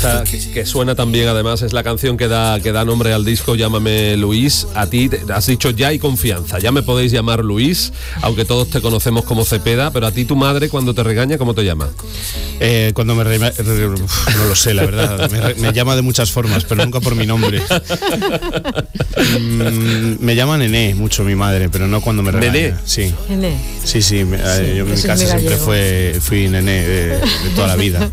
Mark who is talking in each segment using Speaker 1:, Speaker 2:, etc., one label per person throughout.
Speaker 1: esta que suena también, además, es la canción que da nombre al disco Llámame Luis. A ti has dicho ya hay confianza, ya me podéis llamar Luis, aunque todos te conocemos como Cepeda, pero a ti tu madre cuando te regaña, ¿cómo te llama?
Speaker 2: Cuando no lo sé, la verdad. Me llama de muchas formas, pero nunca por mi nombre. Me llama Nené mucho mi madre, pero no cuando me regaña. ¿Nené? Sí.
Speaker 3: ¿Nené?
Speaker 2: Sí, yo en mi casa siempre fui Nené de toda la vida.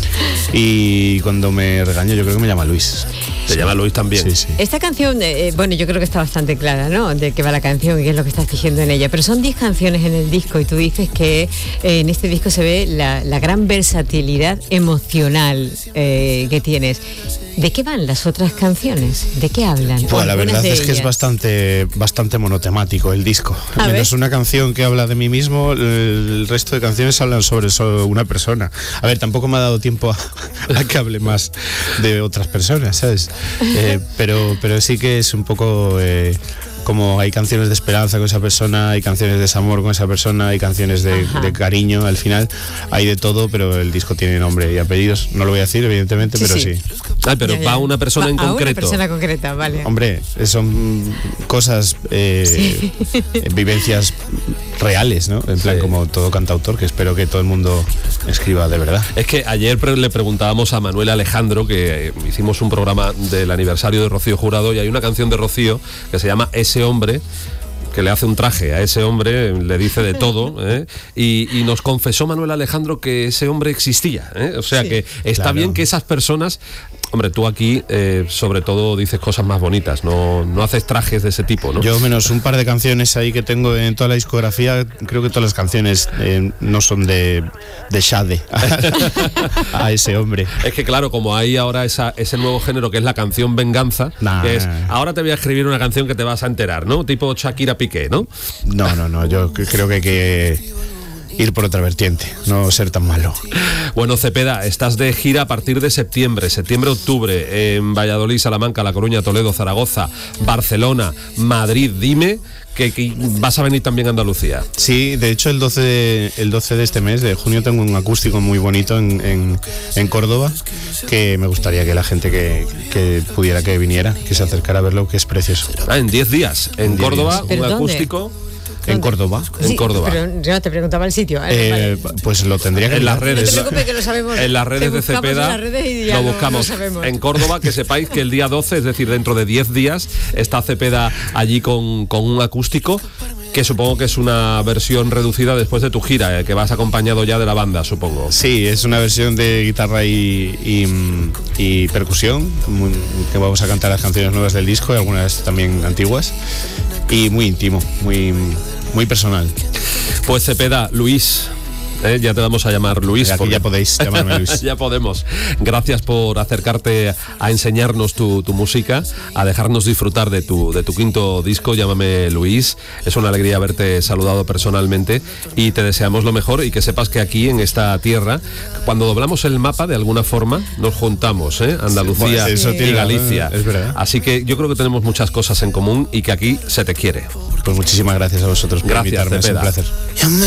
Speaker 2: Y cuando me regaño yo creo que me llama Luis.
Speaker 1: ¿Te llama Luis también?
Speaker 2: Sí.
Speaker 3: Esta canción, bueno, yo creo que está bastante clara, ¿no? De qué va la canción y qué es lo que estás diciendo en ella. Pero son 10 canciones en el disco y tú dices que en este disco se ve la gran versatilidad emocional que tienes. ¿De qué van las otras canciones? ¿De qué hablan?
Speaker 2: Pues la verdad es que es bastante monotemático el disco. Menos una canción que habla de mí mismo, el resto de canciones hablan sobre solo una persona. A ver, tampoco me ha dado tiempo a que hable más de otras personas, ¿sabes? Pero sí que es un poco... como hay canciones de esperanza con esa persona, hay canciones de desamor con esa persona, hay canciones de cariño, al final hay de todo, pero el disco tiene nombre y apellidos, no lo voy a decir evidentemente, pero sí.
Speaker 1: Pero va a una persona en concreto.
Speaker 3: A una persona concreta, vale.
Speaker 2: Hombre, son cosas, vivencias reales, ¿no? En plan como todo cantautor, que espero que todo el mundo escriba de verdad.
Speaker 1: Es que ayer le preguntábamos a Manuel Alejandro, que hicimos un programa del aniversario de Rocío Jurado, y hay una canción de Rocío que se llama Ese hombre, que le hace un traje a ese hombre, le dice de todo, y nos confesó Manuel Alejandro que ese hombre existía, o sea que está bien que esas personas... Hombre, tú aquí sobre todo dices cosas más bonitas, no haces trajes de ese tipo, ¿no?
Speaker 2: Yo menos un par de canciones ahí que tengo en toda la discografía, creo que todas las canciones no son de Shade a ese hombre.
Speaker 1: Es que claro, como hay ahora ese nuevo género que es la canción venganza, que es, ahora te voy a escribir una canción que te vas a enterar, ¿no? Tipo Shakira Piqué, ¿no?
Speaker 2: No, yo creo que hay que ir por otra vertiente, no ser tan malo.
Speaker 1: Bueno, Cepeda, estás de gira a partir de septiembre-octubre en Valladolid, Salamanca, La Coruña, Toledo, Zaragoza, Barcelona, Madrid. Dime que vas a venir también a Andalucía.
Speaker 2: Sí, de hecho el 12 de este mes, de junio, tengo un acústico muy bonito en Córdoba, que me gustaría que la gente que pudiera que viniera, que se acercara a verlo, que es precioso.
Speaker 1: En 10 días, en Córdoba, un acústico...
Speaker 2: En Córdoba.
Speaker 3: Sí, en Córdoba. Pero yo no te preguntaba el sitio. Vale.
Speaker 2: Pues lo tendría que
Speaker 1: en las redes.
Speaker 3: No te preocupes, que lo sabemos.
Speaker 1: En las redes de Cepeda lo buscamos. En Córdoba, que sepáis que el día 12, es decir, dentro de 10 días, está Cepeda allí con un acústico, que supongo que es una versión reducida después de tu gira, que vas acompañado ya de la banda, supongo.
Speaker 2: Sí, es una versión de guitarra y percusión, que vamos a cantar las canciones nuevas del disco y algunas también antiguas, y muy íntimo, muy personal.
Speaker 1: Pues Cepeda, Luis, ya te vamos a llamar Luis.
Speaker 2: Aquí ya podéis llamarme Luis.
Speaker 1: Ya podemos. Gracias por acercarte a enseñarnos tu música, a dejarnos disfrutar de tu quinto disco, Llámame Luis. Es una alegría haberte saludado personalmente y te deseamos lo mejor, y que sepas que aquí en esta tierra, cuando doblamos el mapa de alguna forma, nos juntamos, Andalucía y Galicia.
Speaker 2: Es verdad.
Speaker 1: Así que yo creo que tenemos muchas cosas en común y que aquí se te quiere.
Speaker 2: Pues muchísimas gracias a vosotros por invitarme,
Speaker 1: Cepeda.
Speaker 2: Es un placer.